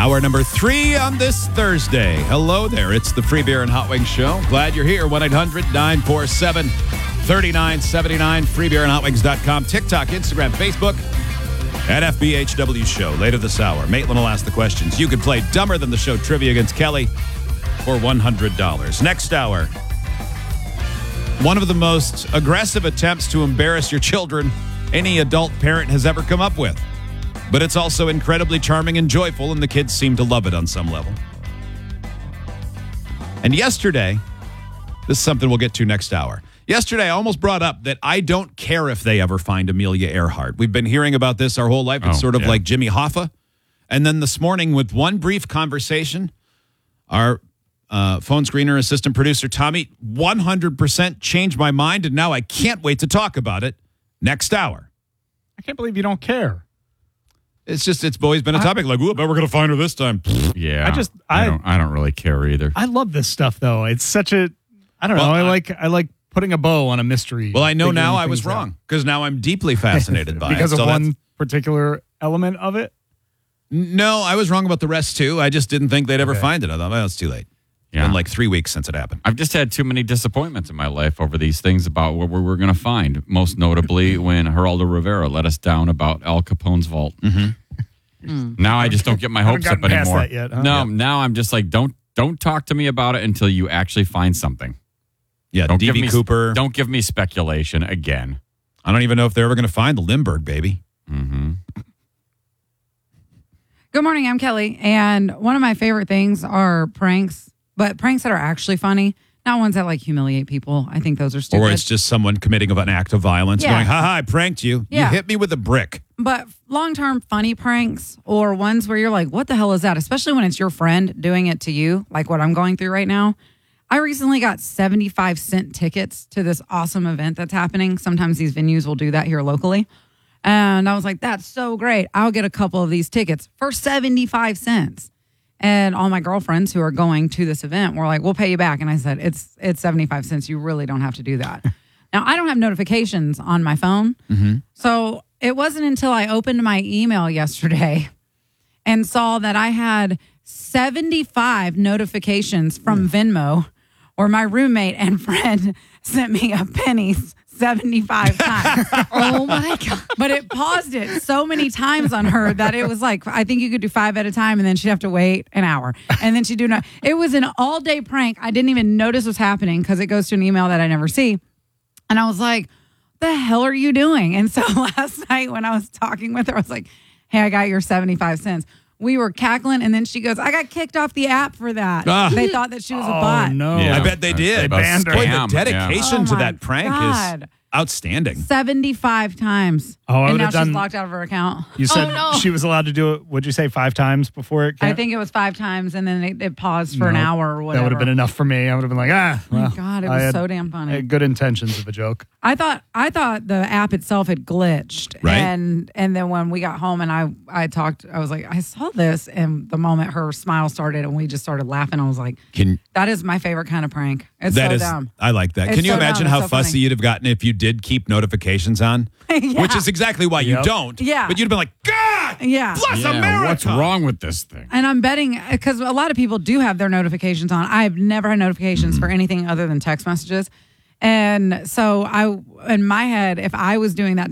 Hour number 3 on this Thursday. Hello there. It's the Free Beer and Hot Wings Show. Glad you're here. 1-800-947-3979. freebeerandhotwings.com. TikTok, Instagram, Facebook, at FBHW Show. Later this hour, Maitland will ask the questions. You can play Dumber Than the Show trivia against Kelly for $100. Next hour, one of the most aggressive attempts to embarrass your children any adult parent has ever come up with. But it's also incredibly charming and joyful, and the kids seem to love it on some level. And yesterday, this is something we'll get to next hour. Yesterday, I almost brought up that I don't care if they ever find Amelia Earhart. We've been hearing about this our whole life. It's sort of like Jimmy Hoffa. And then this morning, with one brief conversation, our phone screener assistant producer, Tommy, 100% changed my mind, and now I can't wait to talk about it next hour. I can't believe you don't care. It's always been a topic like, I bet we're going to find her this time. Yeah. I don't really care either. I love this stuff, though. It's such a, I don't know. I like putting a bow on a mystery. Well, I know now I was wrong because now I'm deeply fascinated by because it. Because of one particular element of it? No, I was wrong about the rest, too. I just didn't think they'd ever find it. I thought, well, it's too late. Yeah. It's been like 3 weeks since it happened. I've just had too many disappointments in my life over these things about what we're going to find. Most notably when Geraldo Rivera let us down about Al Capone's vault. Mm-hmm. Now I just don't get my hopes up anymore. That yet, huh? No, now I'm just like, don't talk to me about it until you actually find something. Yeah, don't D.B. Cooper. Don't give me speculation again. I don't even know if they're ever going to find the Lindbergh baby. Mm-hmm. Good morning, I'm Kelly, and one of my favorite things are pranks, but pranks that are actually funny, not ones that like humiliate people. I think those are stupid. Or it's just someone committing an act of violence, going, ha, I pranked you. Yeah. You hit me with a brick. But long-term funny pranks or ones where you're like, what the hell is that? Especially when it's your friend doing it to you, like what I'm going through right now. I recently got 75-cent tickets to this awesome event that's happening. Sometimes these venues will do that here locally. And I was like, that's so great. I'll get a couple of these tickets for 75 cents. And all my girlfriends who are going to this event were like, we'll pay you back. And I said, it's 75 cents. You really don't have to do that. Now, I don't have notifications on my phone. Mm-hmm. So it wasn't until I opened my email yesterday and saw that I had 75 notifications from Venmo, or my roommate and friend sent me a pennies 75 times. Oh my God. But it paused it so many times on her that it was like, I think you could do 5 at a time and then she'd have to wait an hour. And then she'd do not. It was an all day prank. I didn't even notice was happening because it goes to an email that I never see. And I was like, the hell are you doing? And so last night when I was talking with her, I was like, hey, I got your 75 cents. We were cackling, and then she goes, I got kicked off the app for that. They thought that she was a bot. No. Yeah, I bet they did. They banned her. Boy, the dedication to that prank is outstanding. 75 times. Oh, I and would now have done. she's locked out of her account. You said she was allowed to do it, would you say 5 times before it came? I think it was 5 times, and then it paused for an hour or whatever. That would have been enough for me. I would have been like, Oh my God, it was so damn I funny. had good intentions of a joke. I thought the app itself had glitched. Right. And then when we got home and I talked, I was like, I saw this, and the moment her smile started and we just started laughing, I was like, that is my favorite kind of prank. It's so dumb. I like that. It's Can you so imagine dumb. how It's so fussy funny. you'd have gotten if you did keep notifications on? Yeah. Which is exactly why you don't. Yeah. But you'd have been like, God, Yeah. bless America. What's wrong with this thing? And I'm betting, because a lot of people do have their notifications on. I've never had notifications for anything other than text messages. And so in my head, if I was doing that